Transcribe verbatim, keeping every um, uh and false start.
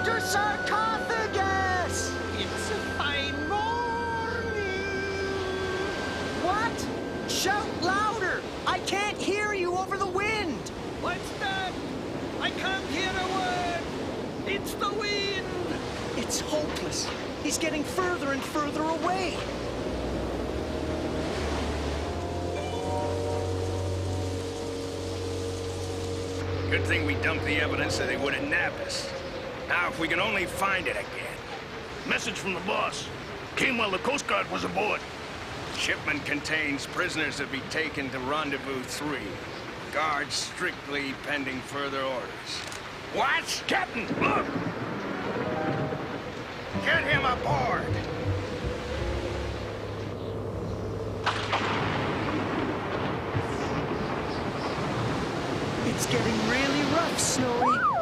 Doctor Sarcophagus! It's a fine morning. What? Shout louder! I can't hear you over the wind! What's that? I can't hear a word. It's the wind. It's hopeless. He's getting further and further away. Good thing we dumped the evidence so they wouldn't nab us. Now, if we can only find it again. Message from the boss. Came while the Coast Guard was aboard. Shipment contains prisoners to be taken to Rendezvous three. Guards strictly pending further orders. What? Captain, look! Get him aboard! It's getting really rough, Snowy.